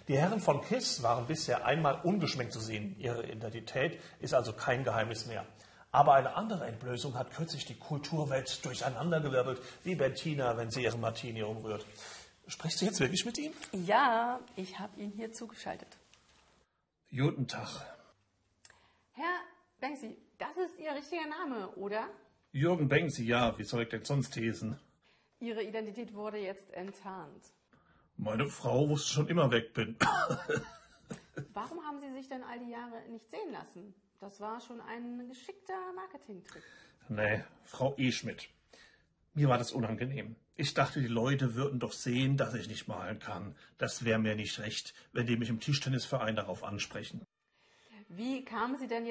Die Herren von KISS waren bisher einmal ungeschminkt zu sehen. Ihre Identität ist also kein Geheimnis mehr. Aber eine andere Entblößung hat kürzlich die Kulturwelt durcheinandergewirbelt, wie Bettina, wenn sie ihren Martini umrührt. Sprichst du jetzt wirklich mit ihm? Ja, ich habe ihn hier zugeschaltet. Guten Tag. Herr Banksy, das ist Ihr richtiger Name, oder? Jürgen Banksy, ja, wie soll ich denn sonst heißen? Ihre Identität wurde jetzt enttarnt. Meine Frau wusste schon immer weg bin. Warum haben Sie sich denn all die Jahre nicht sehen lassen? Das war schon ein geschickter Marketingtrick. Nee, Frau E. Schmidt. Mir war das unangenehm. Ich dachte, die Leute würden doch sehen, dass ich nicht malen kann. Das wäre mir nicht recht, wenn die mich im Tischtennisverein darauf ansprechen. Wie kamen Sie denn